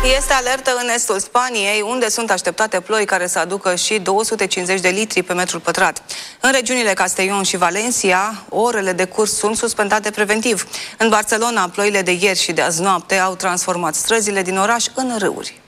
Este alertă în estul Spaniei, unde sunt așteptate ploi care să aducă și 250 de litri pe metru pătrat. În regiunile Castellón și Valencia, orele de curs sunt suspendate preventiv. În Barcelona, ploile de ieri și de azi noapte au transformat străzile din oraș în râuri.